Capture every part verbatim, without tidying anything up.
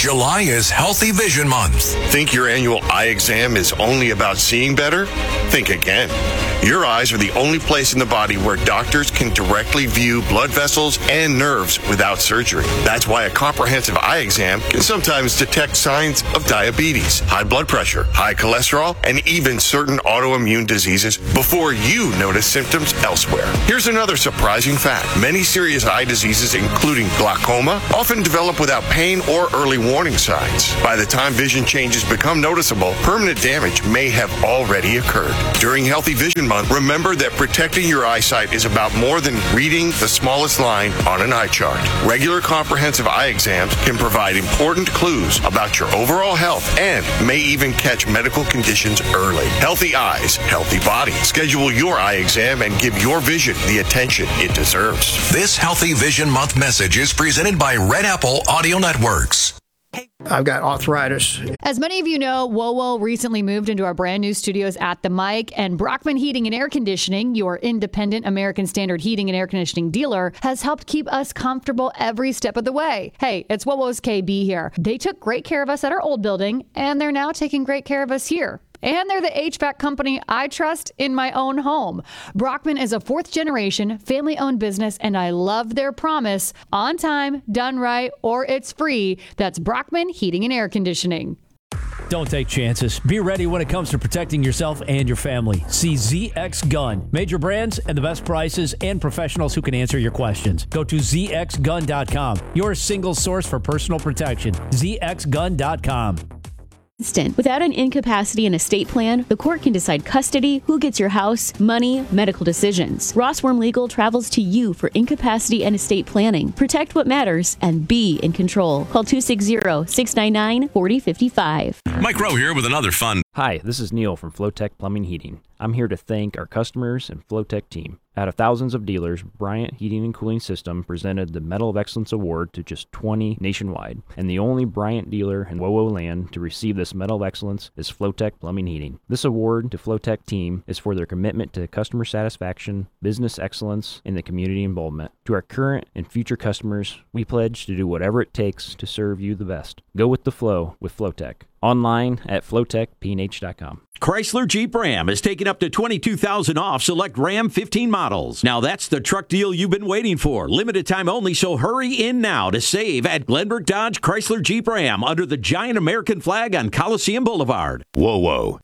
July is Healthy Vision Month. Think your annual eye exam is only about seeing better? Think again. Your eyes are the only place in the body where doctors can directly view blood vessels and nerves without surgery. That's why a comprehensive eye exam can sometimes detect signs of diabetes, high blood pressure, high cholesterol, and even certain autoimmune diseases before you notice symptoms elsewhere. Here's another surprising fact. Many serious eye diseases, including glaucoma, often develop without pain or early warning signs. By the time vision changes become noticeable, permanent damage may have already occurred. During Healthy Vision Month, remember that protecting your eyesight is about more than reading the smallest line on an eye chart. Regular comprehensive eye exams can provide important clues about your overall health and may even catch medical conditions early. Healthy eyes, healthy body. Schedule your eye exam and give your vision the attention it deserves. This Healthy Vision Month message is presented by Red Apple Audio Networks. I've got arthritis. As many of you know, WoWo recently moved into our brand new studios at the Mic, and Brockman Heating and Air Conditioning, your independent American Standard heating and air conditioning dealer, has helped keep us comfortable every step of the way. Hey, it's WoWo's K B here. They took great care of us at our old building, and they're now taking great care of us here. And they're the H V A C company I trust in my own home. Brockman is a fourth generation family owned business, and I love their promise: on time, done right, or it's free. That's Brockman Heating and Air Conditioning. Don't take chances. Be ready when it comes to protecting yourself and your family. See Z X Gun. Major brands and the best prices and professionals who can answer your questions. Go to Z X gun dot com. Your single source for personal protection. Z X gun dot com. Without an incapacity and estate plan, the court can decide custody, who gets your house, money, medical decisions. Rossworm Legal travels to you for incapacity and estate planning. Protect what matters and be in control. Call two six zero, six nine nine, four zero five five. Mike Rowe here with another fun. Hi, this is Neil from Flowtech Plumbing Heating. I'm here to thank our customers and Flowtech team. Out of thousands of dealers, Bryant Heating and Cooling System presented the Medal of Excellence Award to just twenty nationwide. And the only Bryant dealer in WoWo land to receive this Medal of Excellence is Flowtech Plumbing Heating. This award to Flowtech team is for their commitment to customer satisfaction, business excellence, and the community involvement. To our current and future customers, we pledge to do whatever it takes to serve you the best. Go with the flow with Flowtech. Online at flowtech p n h dot com. Chrysler Jeep Ram is taking up to twenty-two thousand dollars off select Ram fifteen models. Now that's the truck deal you've been waiting for. Limited time only, so hurry in now to save at Glenbrook Dodge Chrysler Jeep Ram under the giant American flag on Coliseum Boulevard. Whoa, whoa.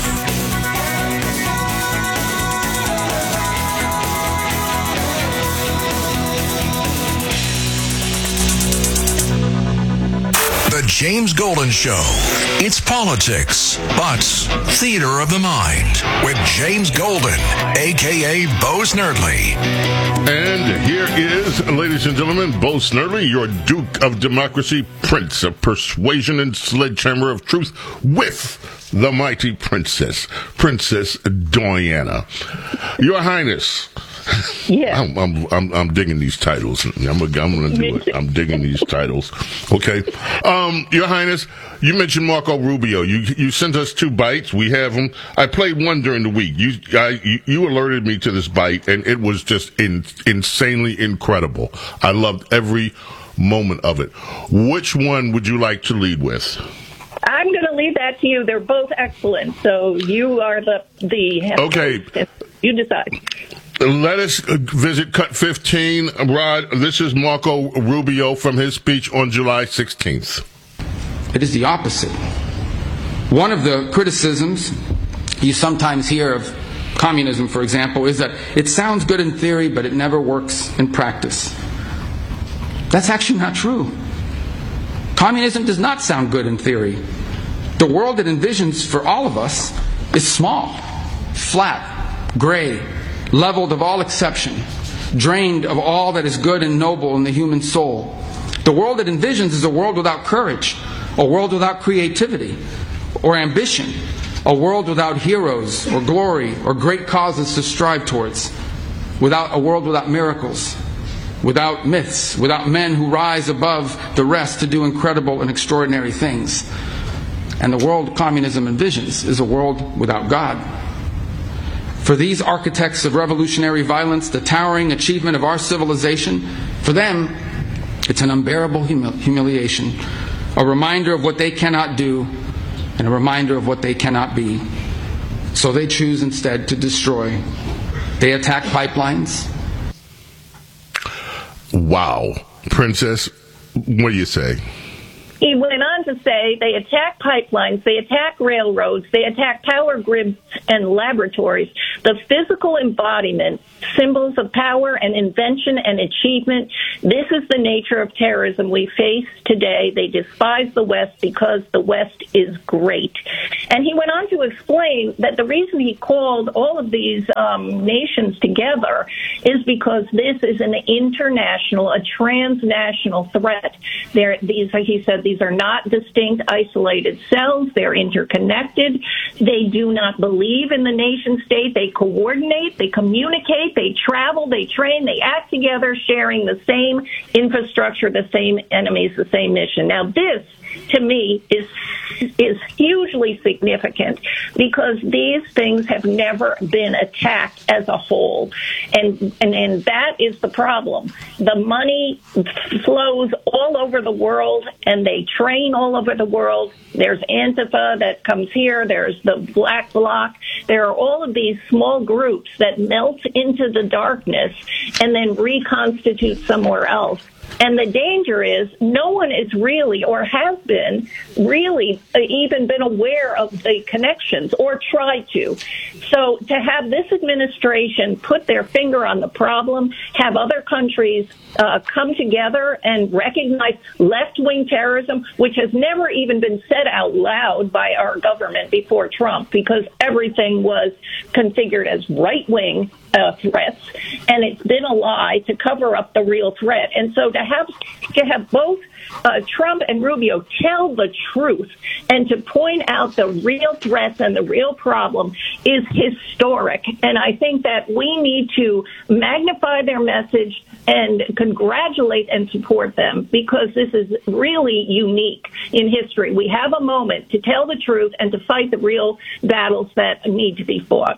The James Golden Show. It's politics, but theater of the mind with James Golden, a k a. Bo Snerdley. And here is, ladies and gentlemen, Bo Snerdley, your Duke of Democracy, Prince of Persuasion and Sledgehammer of Truth, with the mighty Princess, Princess Diana. Your Highness. Yeah, I'm, I'm I'm I'm digging these titles. I'm I'm gonna do it. I'm digging these titles. Okay, um, Your Highness, you mentioned Marco Rubio. You you sent us two bites. We have them. I played one during the week. You I, you, you alerted me to this bite, and it was just in, insanely incredible. I loved every moment of it. Which one would you like to lead with? I'm going to leave that to you. They're both excellent. So you are the the okay. You decide. Let us visit Cut fifteen. Rod, this is Marco Rubio from his speech on July sixteenth. It is the opposite. One of the criticisms you sometimes hear of communism, for example, is that it sounds good in theory, but it never works in practice. That's actually not true. Communism does not sound good in theory. The world it envisions for all of us is small, flat, gray, leveled of all exception, drained of all that is good and noble in the human soul. The world it envisions is a world without courage, a world without creativity or ambition, a world without heroes or glory or great causes to strive towards, without a world without miracles, without myths, without men who rise above the rest to do incredible and extraordinary things. And the world communism envisions is a world without God. For these architects of revolutionary violence, the towering achievement of our civilization, for them, it's an unbearable humil- humiliation. a reminder of what they cannot do, and a reminder of what they cannot be. So they choose instead to destroy. They attack pipelines. Wow. Princess, what do you say? He went on to say they attack pipelines, they attack railroads, they attack power grids and laboratories, the physical embodiment, symbols of power and invention and achievement. This is the nature of terrorism we face today. They despise the West because the West is great. And he went on to explain that the reason he called all of these um, nations together is because this is an international, a transnational threat. There, these, he said, these are not distinct, isolated cells. They're interconnected. They do not believe in the nation state. They coordinate, they communicate, they travel, they train, they act together, sharing the same infrastructure, the same enemies, the same mission. Now, this, to me, is is hugely significant because these things have never been attacked as a whole. And, and, and that is the problem. The money flows all over the world, and they train all over the world. There's Antifa that comes here. There's the Black Bloc. There are all of these small groups that melt into the darkness and then reconstitute somewhere else. And the danger is no one is really or has been really even been aware of the connections or tried to. So to have this administration put their finger on the problem, have other countries uh, come together and recognize left-wing terrorism, which has never even been said out loud by our government before Trump, because everything was configured as right-wing Uh, threats, and it's been a lie to cover up the real threat. And so to have to have both uh, Trump and Rubio tell the truth and to point out the real threats and the real problem is historic. And I think that we need to magnify their message and congratulate and support them, because this is really unique in history. We have a moment to tell the truth and to fight the real battles that need to be fought.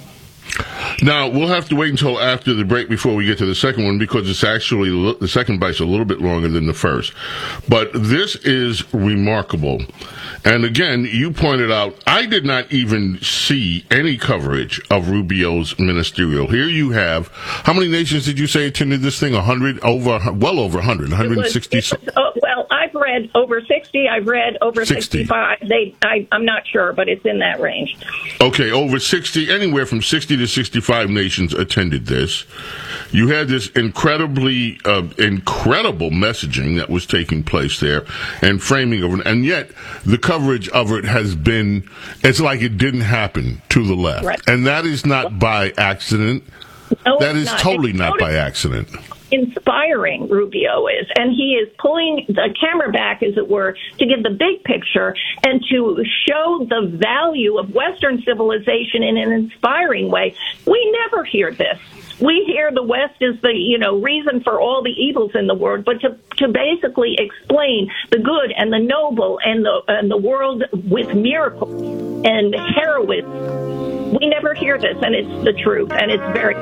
Now, we'll have to wait until after the break before we get to the second one, because it's actually, the second bite's a little bit longer than the first. But this is remarkable. And again, you pointed out, I did not even see any coverage of Rubio's ministerial. Here you have, how many nations did you say attended this thing? A hundred, over, well over a hundred, one hundred sixty. It was, it was, oh, well, I've read over sixty. I've read over sixty. sixty-five. They, I, I'm not sure, but it's in that range. Okay, over sixty, anywhere from sixty to sixty-five nations attended this. You had this incredibly, uh, incredible messaging that was taking place there and framing of it. And yet, the coverage of it has been, it's like it didn't happen to the left. Right. And that is not by accident. No, that is not. totally it's not totally by accident. Inspiring, Rubio is, and he is pulling the camera back, as it were, to give the big picture and to show the value of Western civilization in an inspiring way. We never hear this. We hear the West is the, you know, reason for all the evils in the world, but to to basically explain the good and the noble and the and the world with miracles and heroism, we never hear this, and it's the truth, and it's very.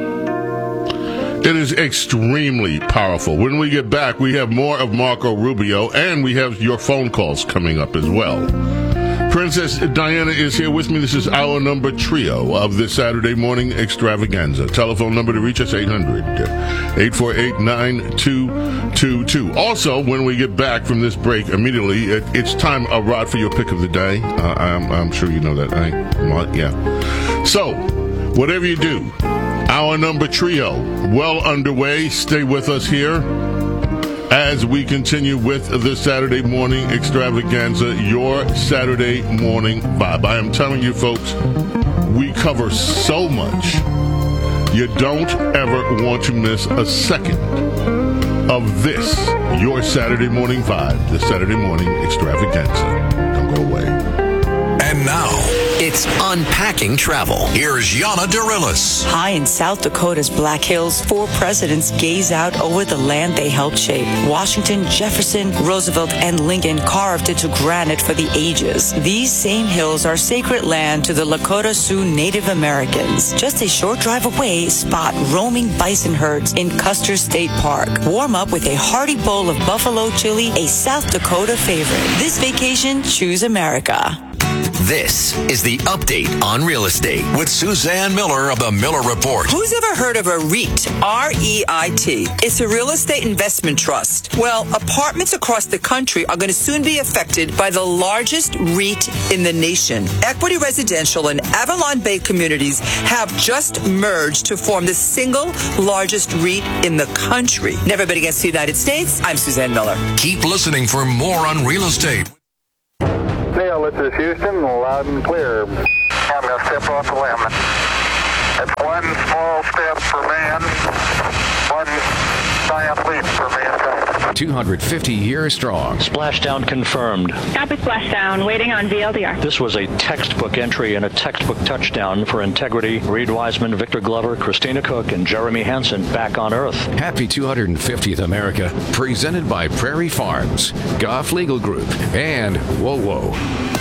It is extremely powerful. When we get back, we have more of Marco Rubio, and we have your phone calls coming up as well. Princess Diana is here with me. This is our number trio of this Saturday morning extravaganza. Telephone number to reach us, eight hundred, eight four eight, nine two two two. Also, when we get back from this break, immediately, it, it's time, uh, Rod, for your pick of the day. Uh, I'm, I'm sure you know that, right? Yeah. So, whatever you do, our number trio, well underway. Stay with us here as we continue with the Saturday morning extravaganza, your Saturday morning vibe. I am telling you, folks, we cover so much. You don't ever want to miss a second of this, your Saturday morning vibe, the Saturday morning extravaganza. Don't go away. And now, It's Unpacking Travel. Here's Yana Dorillis. High in South Dakota's Black Hills, four presidents gaze out over the land they helped shape. Washington, Jefferson, Roosevelt, and Lincoln carved into granite for the ages. These same hills are sacred land to the Lakota Sioux Native Americans. Just a short drive away, spot roaming bison herds in Custer State Park. Warm up with a hearty bowl of buffalo chili, a South Dakota favorite. This vacation, choose America. This is the update on real estate with Suzanne Miller of the Miller Report. Who's ever heard of a REIT? R E I T. It's a real estate investment trust. Well, apartments across the country are going to soon be affected by the largest REIT in the nation. Equity Residential and Avalon Bay Communities have just merged to form the single largest REIT in the country. Never bet against the United States. I'm Suzanne Miller. Keep listening for more on real estate. Neil, this is Houston, loud and clear. I'm going to step off the limb. It's one small step for man, one giant leap for mankind. two hundred fifty years strong. Splashdown confirmed. Copy splashdown, waiting on V L D R. This was a textbook entry and a textbook touchdown for integrity. Reed Wiseman, Victor Glover, Christina Cook, and Jeremy Hansen back on Earth. Happy two hundred fiftieth America. Presented by Prairie Farms, Goff Legal Group, and Whoa Whoa.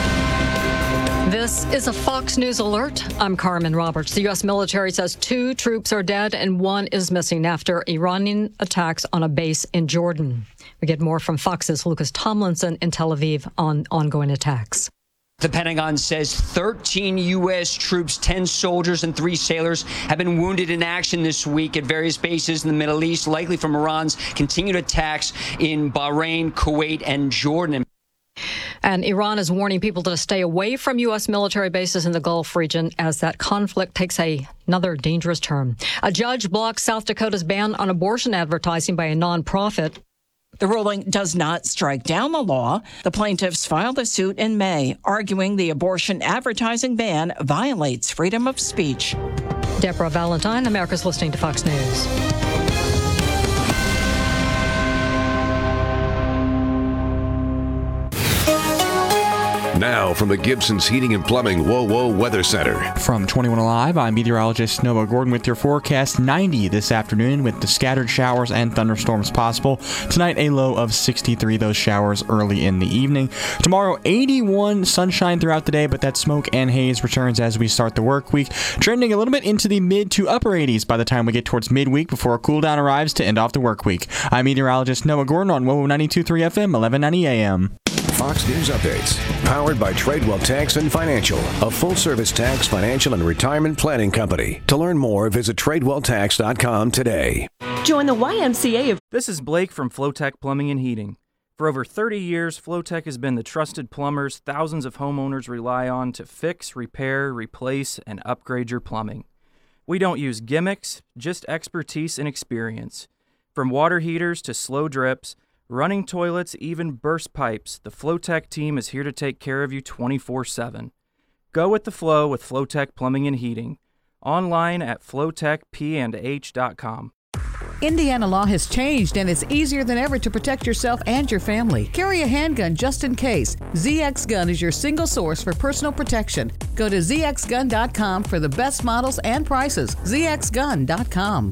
This is a Fox News alert. I'm Carmen Roberts. The U S military says two troops are dead and one is missing after Iranian attacks on a base in Jordan. We get more from Fox's Lucas Tomlinson in Tel Aviv on ongoing attacks. The Pentagon says thirteen U S troops, ten soldiers, and three sailors have been wounded in action this week at various bases in the Middle East, likely from Iran's continued attacks in Bahrain, Kuwait, and Jordan. And Iran is warning people to stay away from U S military bases in the Gulf region as that conflict takes a, another dangerous turn. A judge blocked South Dakota's ban on abortion advertising by a nonprofit. The ruling does not strike down the law. The plaintiffs filed a suit in May, arguing the abortion advertising ban violates freedom of speech. Deborah Valentine, America's listening to Fox News. Now from the Gibson's Heating and Plumbing Whoa Whoa Weather Center. From twenty-one Alive, I'm meteorologist Noah Gordon with your forecast. ninety this afternoon with the scattered showers and thunderstorms possible. Tonight, a low of sixty-three, those showers early in the evening. Tomorrow, eighty-one, sunshine throughout the day, but that smoke and haze returns as we start the work week, trending a little bit into the mid to upper eighties by the time we get towards midweek before a cool down arrives to end off the work week. I'm meteorologist Noah Gordon on Whoa Whoa ninety-two point three F M, eleven ninety A M. Fox News Updates, powered by Tradewell Tax and Financial, a full-service tax, financial, and retirement planning company. To learn more, visit tradewell tax dot com today. Join the Y M C A of... This is Blake from Flowtech Plumbing and Heating. For over thirty years, Flowtech has been the trusted plumbers thousands of homeowners rely on to fix, repair, replace, and upgrade your plumbing. We don't use gimmicks, just expertise and experience. From water heaters to slow drips, running toilets, even burst pipes, the Flowtech team is here to take care of you twenty-four seven. Go with the flow with Flowtech Plumbing and Heating. Online at flowtech p and h dot com. Indiana law has changed, and it's easier than ever to protect yourself and your family. Carry a handgun just in case. Z X Gun is your single source for personal protection. Go to z x gun dot com for the best models and prices. z x gun dot com.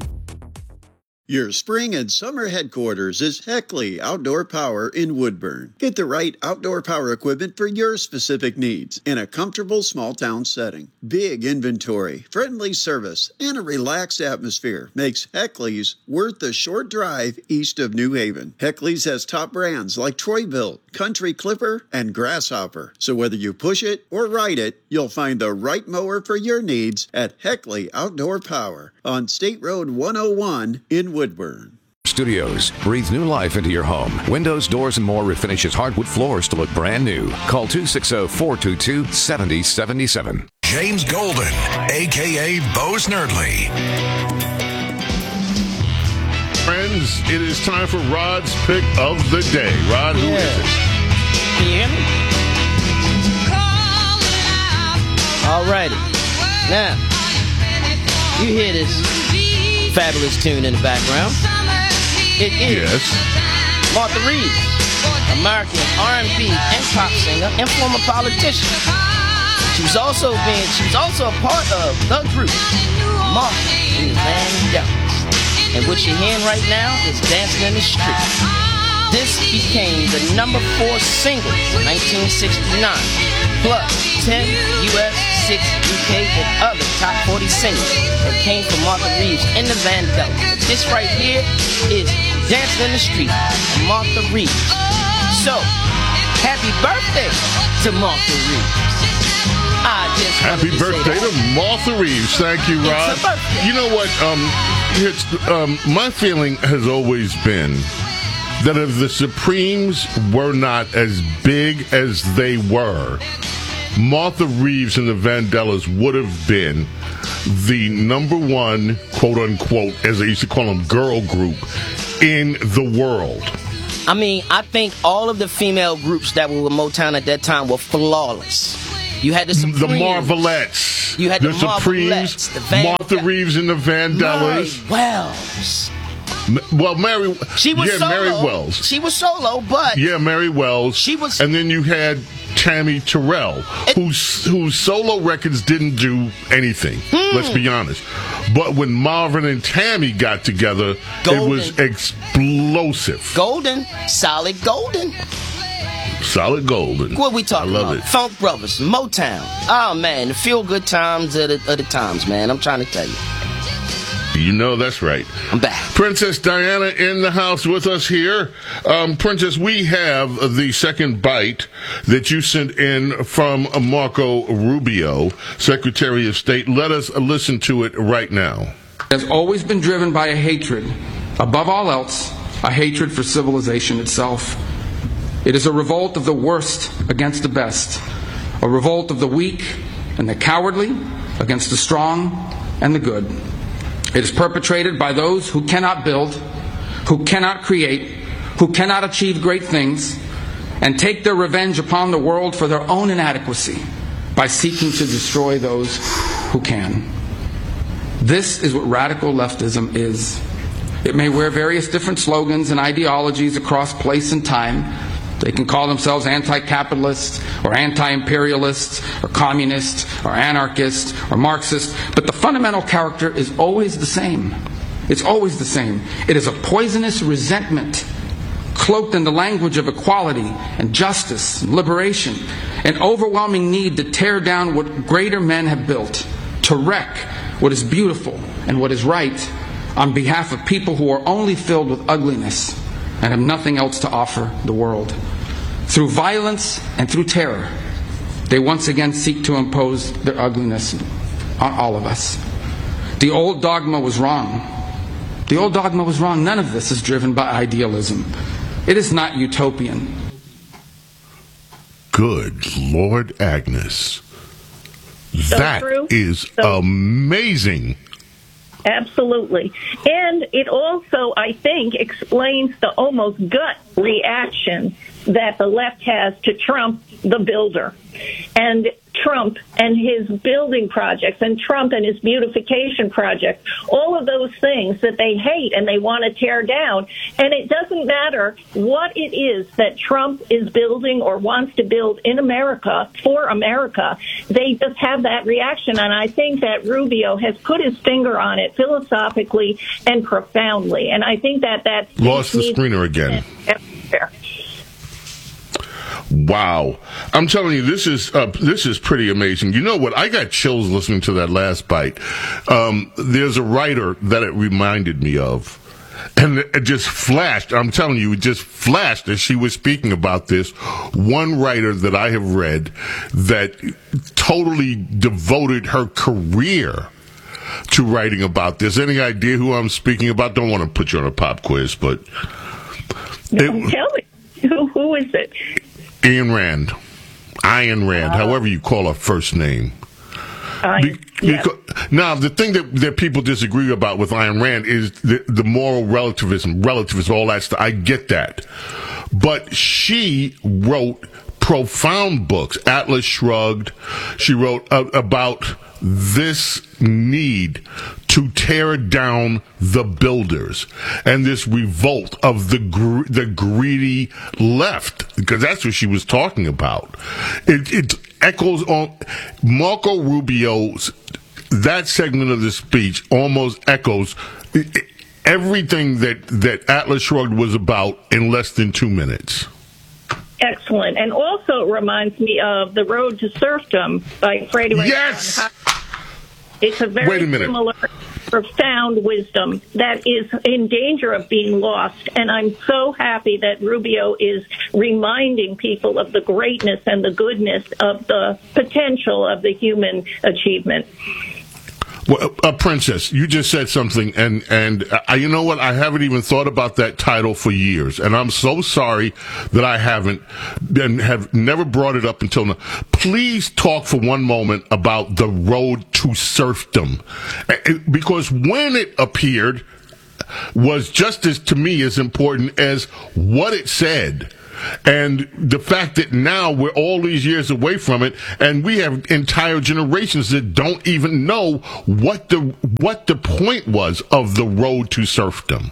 Your spring and summer headquarters is Heckley Outdoor Power in Woodburn. Get the right outdoor power equipment for your specific needs in a comfortable small town setting. Big inventory, friendly service, and a relaxed atmosphere makes Heckley's worth the short drive east of New Haven. Heckley's has top brands like Troy-Bilt, Country Clipper, and Grasshopper. So whether you push it or ride it, you'll find the right mower for your needs at Heckley Outdoor Power on State Road one oh one in Woodburn. Studios. Breathe new life into your home. Windows, doors, and more refinishes hardwood floors to look brand new. Call two six zero, four two two, seven zero seven seven. James Golden, a k a. Bo Snerdley. Friends, it is time for Rod's Pick of the Day. Rod, who yeah. is it? Can you hear me? All righty. Now, you hear this fabulous tune in the background. It is yes. Martha Reeves, American R and B and pop singer and former politician. She was also being, she was also a part of the group Martha and the Vandellas. And what you're hearing right now is Dancing in the Street. This became the number four single in nineteen sixty-nine, plus ten U S, six U K, and other top forty singles that came from Martha Reeves and the Vandellas. This right here is Dancing in the Street and Martha Reeves. So, happy birthday to Martha Reeves. I just Happy birthday to Martha Reeves. Thank you, Rod. You know what? Um, it's, um, my feeling has always been that if the Supremes were not as big as they were, Martha Reeves and the Vandellas would have been the number one, quote unquote, as they used to call them, girl group in the world. I mean, I think all of the female groups that were with Motown at that time were flawless. You had the Supremes. The Marvelettes. You had the, the Supremes, the Van- Martha Reeves and the Vandellas. Mary Wells. Well, Mary, she was yeah, solo. Mary Wells. She was solo, but yeah, Mary Wells. She was, and then you had Tammy Terrell, it, whose whose solo records didn't do anything. Hmm. Let's be honest. But when Marvin and Tammy got together, golden. It was explosive. Golden, solid golden. Solid golden. What we talking I love about? It. Funk Brothers, Motown. Oh man, the feel good times of the, of the times, man. I'm trying to tell you. You know that's right. I'm back. Princess Diana in the house with us here. Um, Princess, we have the second bite that you sent in from Marco Rubio, Secretary of State. Let us listen to it right now. Has always been driven by a hatred, above all else, a hatred for civilization itself. It is a revolt of the worst against the best, a revolt of the weak and the cowardly against the strong and the good. It is perpetrated by those who cannot build, who cannot create, who cannot achieve great things, and take their revenge upon the world for their own inadequacy by seeking to destroy those who can. This is what radical leftism is. It may wear various different slogans and ideologies across place and time. They can call themselves anti-capitalists or anti-imperialists or communists or anarchists or Marxists, but the fundamental character is always the same. It's always the same. It is a poisonous resentment cloaked in the language of equality and justice and liberation, an overwhelming need to tear down what greater men have built, to wreck what is beautiful and what is right on behalf of people who are only filled with ugliness and have nothing else to offer the world. Through violence and through terror, they once again seek to impose their ugliness on all of us. The old dogma was wrong. The old dogma was wrong. None of this is driven by idealism. It is not utopian. Good Lord, Agnes. So that true. is so- amazing. Absolutely. And it also, I think, explains the almost gut reaction that the left has to Trump, the builder, and Trump and his building projects, and Trump and his beautification project, all of those things that they hate and they want to tear down. And it doesn't matter what it is that Trump is building or wants to build in America, for America, they just have that reaction. And I think that Rubio has put his finger on it philosophically and profoundly. And I think that that's... Lost the screener again. Wow. I'm telling you, this is uh, this is pretty amazing. You know what? I got chills listening to that last bite. Um, there's a writer that it reminded me of. And it just flashed. I'm telling you, it just flashed as she was speaking about this. One writer that I have read that totally devoted her career to writing about this. Any idea who I'm speaking about? Don't want to put you on a pop quiz, but... No, it, tell me. Who, who is it? Ayn Rand. Ayn Rand, uh, however you call her first name. I, Be- yes. because, now, the thing that, that people disagree about with Ayn Rand is the, the moral relativism, relativism, all that stuff. I get that. But she wrote profound books. Atlas Shrugged. She wrote uh, about this need to tear down the builders and this revolt of the gr- the greedy left, because that's what she was talking about. It, it echoes on Marco Rubio's, that segment of the speech almost echoes everything that, that Atlas Shrugged was about in less than two minutes. Excellent. And also it reminds me of The Road to Serfdom by Freddie Ray. Yes! It's a very Wait a minute. similar, profound wisdom that is in danger of being lost. And I'm so happy that Rubio is reminding people of the greatness and the goodness of the potential of the human achievement. Well, uh, Princess, you just said something, and and uh, you know what? I haven't even thought about that title for years, and I'm so sorry that I haven't and have never brought it up until now. Please talk for one moment about The Road to Serfdom, because when it appeared was just as, to me, as important as what it said. And the fact that now we're all these years away from it, and we have entire generations that don't even know what the what the point was of the road to serfdom.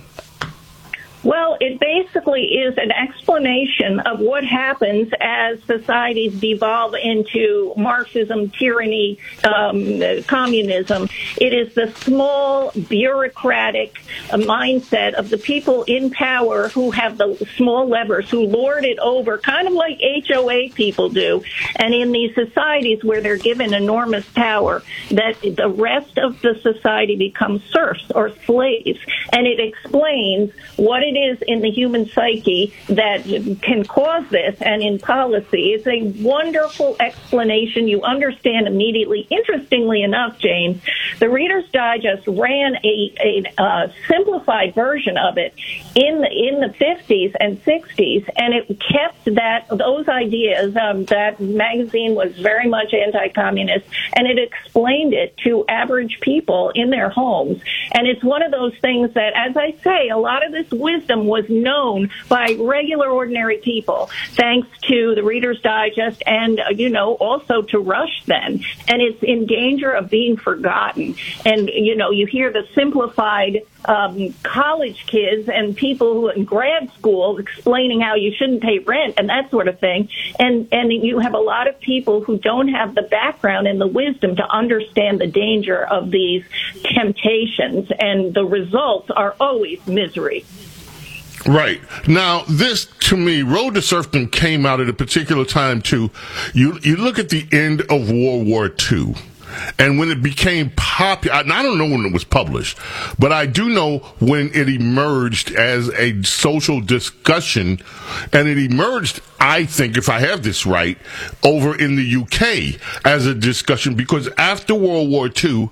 Well, it basically is an explanation of what happens as societies devolve into Marxism, tyranny, um, communism. It is the small, bureaucratic uh, mindset of the people in power who have the small levers, who lord it over, kind of like H O A people do. And in these societies where they're given enormous power, that the rest of the society becomes serfs or slaves. And it explains what it is in the human psyche that can cause this, and in policy. It's a wonderful explanation. You understand immediately. Interestingly enough, James, the Reader's Digest ran a, a uh, simplified version of it in the, in the fifties and sixties, and it kept that those ideas. Um, that magazine was very much anti-communist, and it explained it to average people in their homes. And it's one of those things that, as I say, a lot of this wisdom was known by regular, ordinary people, thanks to the Reader's Digest and, uh, you know, also to Rush then. And it's in danger of being forgotten. And, you know, you hear the simplified um, college kids and people who in grad school explaining how you shouldn't pay rent and that sort of thing. And, and you have a lot of people who don't have the background and the wisdom to understand the danger of these temptations. And the results are always misery. Right. Now, this, to me, Road to Serfdom came out at a particular time, too. You you look at the end of World War Two, and when it became popular, I don't know when it was published, but I do know when it emerged as a social discussion, and it emerged, I think, if I have this right, over in the U K as a discussion, because after World War Two,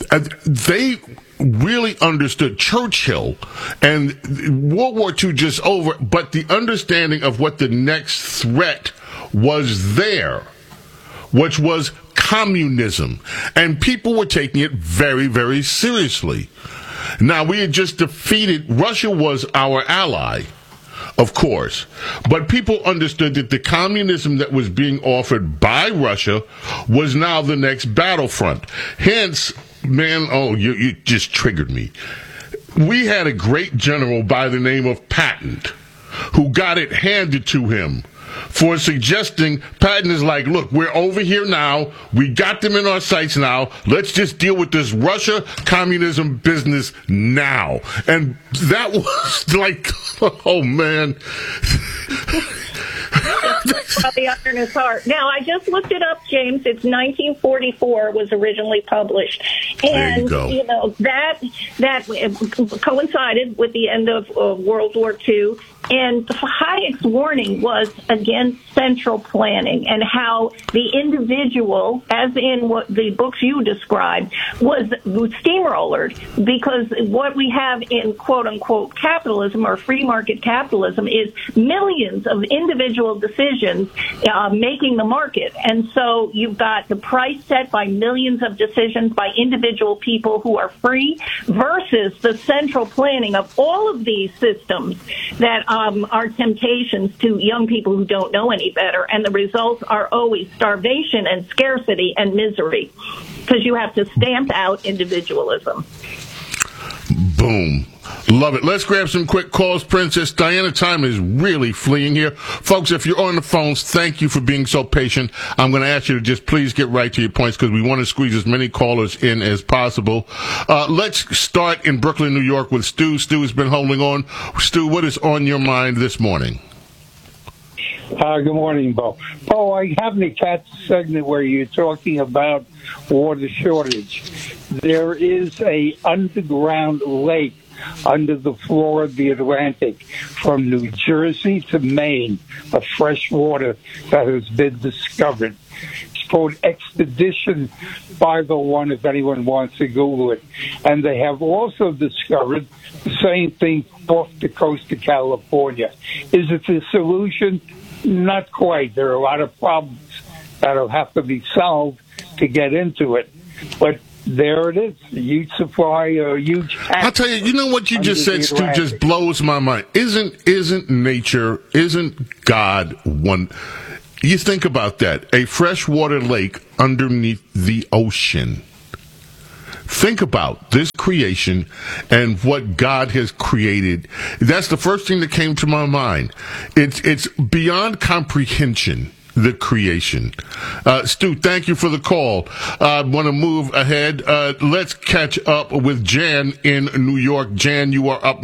they really understood Churchill, and World War Two just over, but the understanding of what the next threat was there, which was communism, and people were taking it very, very seriously. Now, we had just defeated, Russia was our ally, of course, but people understood that the communism that was being offered by Russia was now the next battlefront. Hence, man, oh, you, you just triggered me. We had a great general by the name of Patton who got it handed to him for suggesting, Patton is like, look, we're over here now. We got them in our sights now. Let's just deal with this Russia communism business now. And that was like, oh, man. The iron is hard. Now, I just looked it up, James. It's nineteen forty-four was originally published, and you, you know that that coincided with the end of uh, World War Two. And Hayek's warning was against central planning and how the individual, as in what the books you described, was steamrollered, because what we have in quote-unquote capitalism or free market capitalism is millions of individual decisions uh, making the market. And so you've got the price set by millions of decisions by individual people who are free versus the central planning of all of these systems that Um, are temptations to young people who don't know any better, and the results are always starvation and scarcity and misery, because you have to stamp out individualism. Boom. Love it. Let's grab some quick calls, Princess Diana. Time is really fleeing here. Folks, if you're on the phones, thank you for being so patient. I'm going to ask you to just please get right to your points because we want to squeeze as many callers in as possible. Uh, let's start in Brooklyn, New York with Stu. Stu has been holding on. Stu, what is on your mind this morning? Uh, good morning, Bo. Bo, I happened to catch a segment where you're talking about water shortage. There is a underground lake under the floor of the Atlantic from New Jersey to Maine, of fresh water that has been discovered. It's called Expedition five oh one if anyone wants to Google it. And they have also discovered the same thing off the coast of California. Is it the solution? Not quite. There are a lot of problems that'll have to be solved to get into it. But there it is, a huge supply, a huge... I'll tell you, you know what you just said, Stu, just blows my mind. Isn't isn't nature, isn't God one... You think about that, a freshwater lake underneath the ocean. Think about this creation and what God has created. That's the first thing that came to my mind. It's it's beyond comprehension, the creation. Uh, Stu, thank you for the call. I uh, want to move ahead. Uh, let's catch up with Jan in New York. Jan, you are up